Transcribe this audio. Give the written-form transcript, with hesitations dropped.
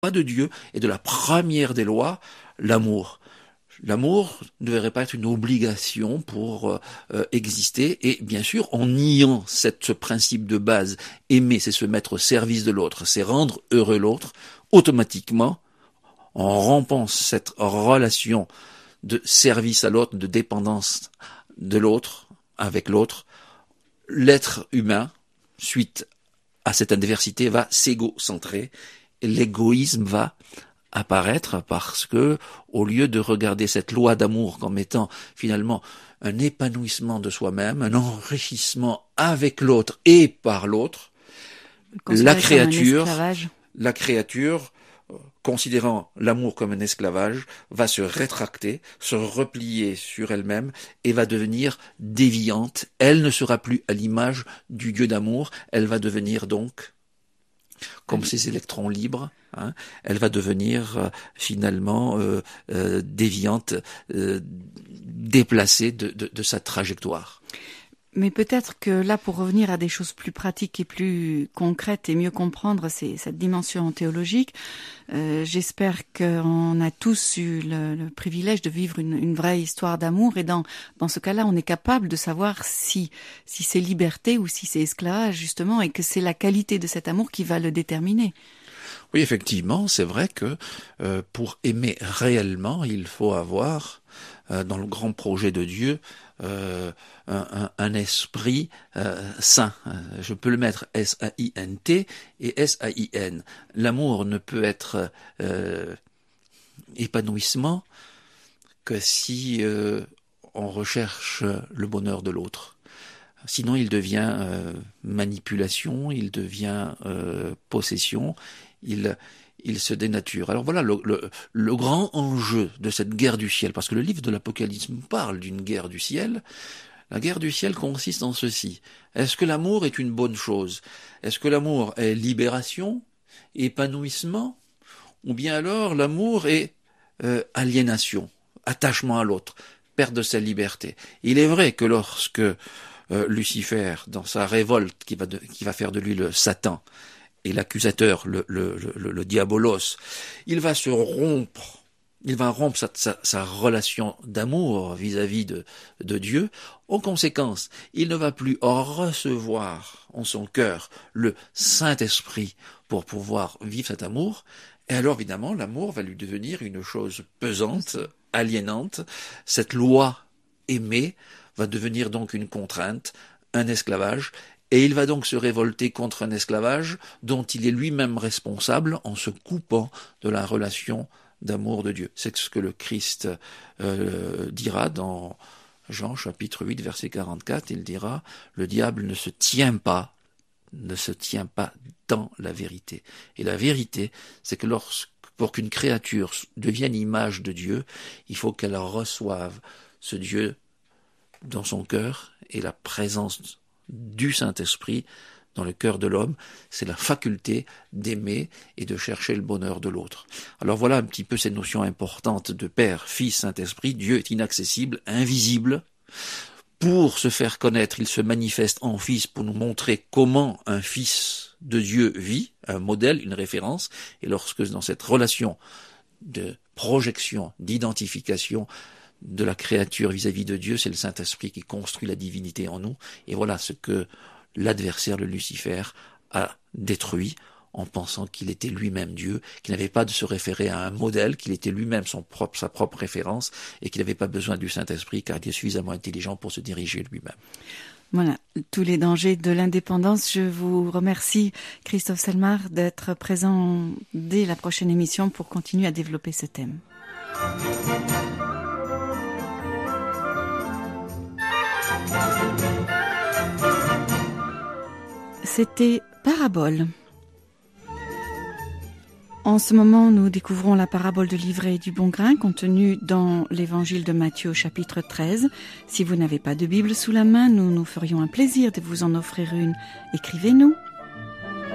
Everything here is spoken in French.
de Dieu et de la première des lois, l'amour. L'amour ne devrait pas être une obligation pour exister, et bien sûr, en niant ce principe de base, aimer, c'est se mettre au service de l'autre, c'est rendre heureux l'autre, automatiquement, en rompant cette relation de service à l'autre, de dépendance de l'autre, avec l'autre, l'être humain, suite à cette adversité, va s'égocentrer, et l'égoïsme va apparaître parce que, au lieu de regarder cette loi d'amour comme étant finalement un épanouissement de soi-même, un enrichissement avec l'autre et par l'autre, la créature, considérant l'amour comme un esclavage, va se rétracter, se replier sur elle-même et va devenir déviante. Elle ne sera plus à l'image du Dieu d'amour, elle va devenir donc, comme ces électrons libres, elle va devenir finalement déviante, déplacée de sa trajectoire. Mais peut-être que là, pour revenir à des choses plus pratiques et plus concrètes et mieux comprendre cette dimension théologique, j'espère qu'on a tous eu le privilège de vivre une vraie histoire d'amour, et dans ce cas-là, on est capable de savoir si c'est liberté ou si c'est esclavage, justement, et que c'est la qualité de cet amour qui va le déterminer. Oui, effectivement, c'est vrai que pour aimer réellement, il faut avoir, dans le grand projet de Dieu, un esprit saint. Je peux le mettre S-A-I-N-T et S-A-I-N. L'amour ne peut être épanouissement que si on recherche le bonheur de l'autre. Sinon, il devient manipulation, il devient possession, il se dénature. Alors voilà le grand enjeu de cette guerre du ciel, parce que le livre de l'Apocalypse parle d'une guerre du ciel. La guerre du ciel consiste en ceci. Est-ce que l'amour est une bonne chose? Est-ce que l'amour est libération, épanouissement? Ou bien alors l'amour est aliénation, attachement à l'autre, perte de sa liberté? Il est vrai que lorsque Lucifer, dans sa révolte qui va faire de lui le Satan, et l'accusateur, le diabolos, il va rompre sa relation d'amour vis-à-vis de Dieu. En conséquence, il ne va plus recevoir en son cœur le Saint-Esprit pour pouvoir vivre cet amour. Et alors, évidemment, l'amour va lui devenir une chose pesante, aliénante. Cette loi aimée va devenir donc une contrainte, un esclavage. Et il va donc se révolter contre un esclavage dont il est lui-même responsable en se coupant de la relation d'amour de Dieu. C'est ce que le Christ dira dans Jean chapitre 8 verset 44. Il dira, le diable ne se tient pas dans la vérité. Et la vérité, c'est que pour qu'une créature devienne image de Dieu, il faut qu'elle reçoive ce Dieu dans son cœur et la présence du Saint-Esprit dans le cœur de l'homme, c'est la faculté d'aimer et de chercher le bonheur de l'autre. Alors voilà un petit peu ces notions importantes de Père, Fils, Saint-Esprit. Dieu est inaccessible, invisible. Pour se faire connaître, il se manifeste en Fils pour nous montrer comment un Fils de Dieu vit, un modèle, une référence. Et lorsque dans cette relation de projection, d'identification, de la créature vis-à-vis de Dieu, c'est le Saint-Esprit qui construit la divinité en nous. Et voilà ce que l'adversaire, le Lucifer, a détruit en pensant qu'il était lui-même Dieu, qu'il n'avait pas de se référer à un modèle, qu'il était lui-même sa propre référence et qu'il n'avait pas besoin du Saint-Esprit car il est suffisamment intelligent pour se diriger lui-même. Voilà, tous les dangers de l'indépendance. Je vous remercie, Christophe Selmar, d'être présent dès la prochaine émission pour continuer à développer ce thème. C'était Parabole. En ce moment, nous découvrons la parabole de l'ivraie et du bon grain contenue dans l'évangile de Matthieu au chapitre 13. Si vous n'avez pas de Bible sous la main, nous nous ferions un plaisir de vous en offrir une. Écrivez-nous